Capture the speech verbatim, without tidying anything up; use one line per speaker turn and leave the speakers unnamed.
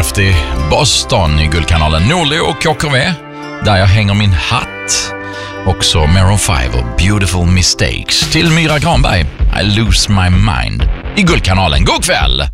Crafty, Boston i Guldkanalen. Norli och K K V, där jag hänger min hatt. Också Maroon five och Beautiful Mistakes. Till Myra Granberg, I Lose My Mind i Guldkanalen. God kväll!